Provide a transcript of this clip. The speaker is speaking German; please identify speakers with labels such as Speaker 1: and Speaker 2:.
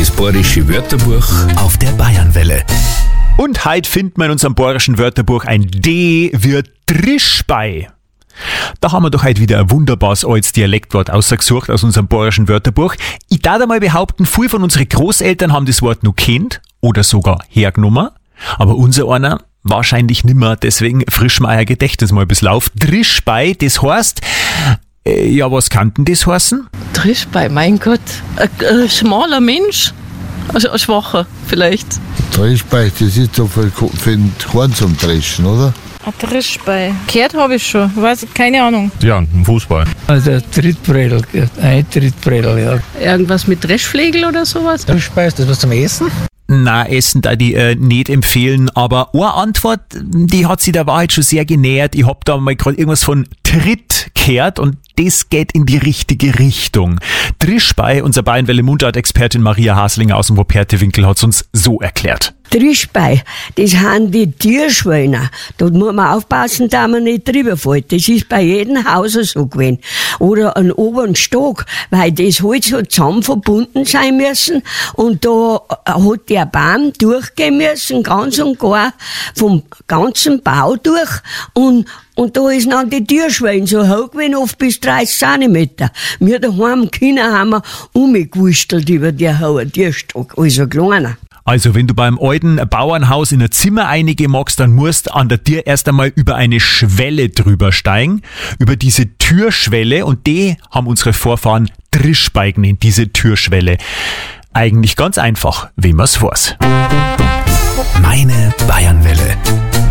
Speaker 1: Das bayerische Wörterbuch
Speaker 2: auf der Bayernwelle.
Speaker 3: Und heute findet man in unserem bayerischen Wörterbuch ein D wie Drischbei. Da haben wir doch heute wieder ein wunderbares altes Dialektwort ausgesucht aus unserem bayerischen Wörterbuch. Ich darf einmal behaupten, viele von unseren Großeltern haben das Wort noch kennt oder sogar hergenommen. Aber unser einer wahrscheinlich nimmer, deswegen frischen wir euer Gedächtnis mal ein bisschen auf. Drischbei, das heißt, ja, was kann denn das heißen?
Speaker 4: Drischbei, mein Gott. Ein schmaler Mensch. Ein schwacher vielleicht.
Speaker 5: Dreschbei, das ist doch für den Horn zum Dreschen, oder?
Speaker 6: Ein Drischbei. Gehört habe ich schon, keine Ahnung.
Speaker 7: Ja, ein Fußball.
Speaker 8: Also Trittbredel, ein Trittbredel, ja.
Speaker 4: Irgendwas mit Dreschflegel oder sowas?
Speaker 8: Drischbei, ist das was zum Essen?
Speaker 3: Na, Essen da die nicht empfehlen, aber eine Antwort, die hat sich der Wahrheit schon sehr genähert. Ich hab da mal gerade irgendwas von Tritt gehört und das geht in die richtige Richtung. Drischbei, unser Bayernwelle-Mundart-Expertin Maria Haslinger aus dem Wuppertal-Winkel hat's uns so erklärt.
Speaker 9: Drischbei, das haben die Tierschweine. Da muss man aufpassen, dass man nicht drüber fällt. Das ist bei jedem Haus so gewesen. Oder einen oberen Stock, weil das halt so zusammen verbunden sein müssen. Und da hat der Baum durchgehen müssen, ganz und gar vom ganzen Bau durch. Und da ist dann die Tierschweine so hoch gewesen, oft bis 30 Zentimeter. Wir daheim Kinder haben wir umgewurstelt über die hohen Tierstock, also kleiner.
Speaker 3: Also, wenn du beim alten Bauernhaus in ein Zimmer reingehen magst, dann musst an der Tür erst einmal über eine Schwelle drüber steigen, über diese Türschwelle, und die haben unsere Vorfahren Drischbei genannt, diese Türschwelle. Eigentlich ganz einfach, wie man's weiß.
Speaker 2: Meine Bayernwelle.